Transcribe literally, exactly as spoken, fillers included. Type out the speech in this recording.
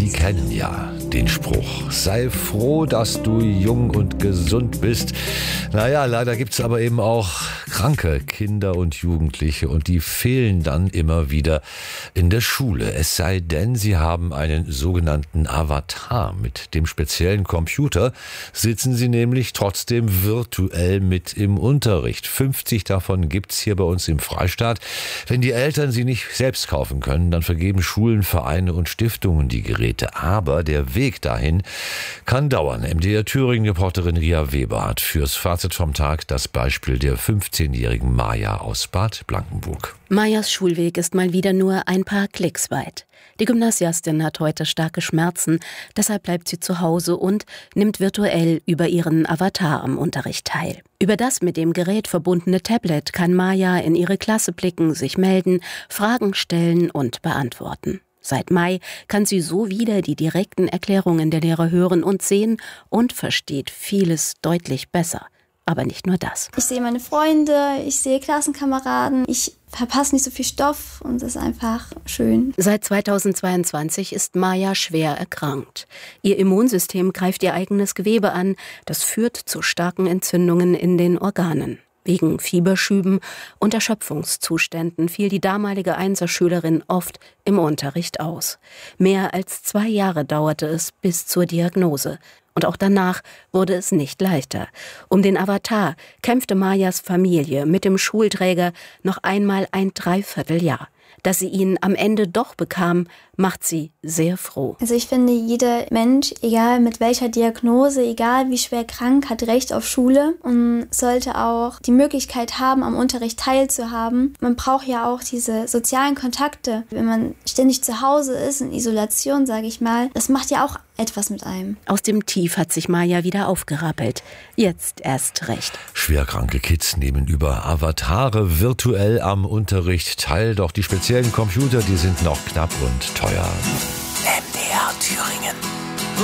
Sie kennen ja den Spruch: Sei froh, dass du jung und gesund bist. Naja, leider gibt's aber eben auch kranke Kinder und Jugendliche und die fehlen dann immer wieder in der Schule. Es sei denn, sie haben einen sogenannten Avatar. Mit dem speziellen Computer sitzen sie nämlich trotzdem virtuell mit im Unterricht. fünfzig davon gibt's hier bei uns im Freistaat. Wenn die Eltern sie nicht selbst kaufen können, dann vergeben Schulen, Vereine und Stiftungen die Geräte. Aber der Weg dahin kann dauern. M D R Thüringen-Reporterin Ria Weber hat fürs Fazit vom Tag das Beispiel der fünfzehnjährigen Maja aus Bad Blankenburg. Majas Schulweg ist mal wieder nur ein paar Klicks weit. Die Gymnasiastin hat heute starke Schmerzen, deshalb bleibt sie zu Hause und nimmt virtuell über ihren Avatar am Unterricht teil. Über das mit dem Gerät verbundene Tablet kann Maja in ihre Klasse blicken, sich melden, Fragen stellen und beantworten. Seit Mai kann sie so wieder die direkten Erklärungen der Lehrer hören und sehen und versteht vieles deutlich besser. Aber nicht nur das. Ich sehe meine Freunde, ich sehe Klassenkameraden, ich verpasse nicht so viel Stoff und es ist einfach schön. Seit zweitausendzweiundzwanzig ist Maja schwer erkrankt. Ihr Immunsystem greift ihr eigenes Gewebe an, das führt zu starken Entzündungen in den Organen. Wegen Fieberschüben und Erschöpfungszuständen fiel die damalige Einserschülerin oft im Unterricht aus. Mehr als zwei Jahre dauerte es bis zur Diagnose. Und auch danach wurde es nicht leichter. Um den Avatar kämpfte Majas Familie mit dem Schulträger noch einmal ein Dreivierteljahr. Dass sie ihn am Ende doch bekam, macht sie sehr froh. Also ich finde, jeder Mensch, egal mit welcher Diagnose, egal wie schwer krank, hat Recht auf Schule und sollte auch die Möglichkeit haben, am Unterricht teilzuhaben. Man braucht ja auch diese sozialen Kontakte. Wenn man ständig zu Hause ist, in Isolation, sage ich mal, das macht ja auch etwas mit einem. Aus dem Tief hat sich Maja wieder aufgerappelt. Jetzt erst recht. Schwerkranke Kids nehmen über Avatare virtuell am Unterricht teil, doch die speziellen Computer, die sind noch knapp und teuer. M D R Thüringen.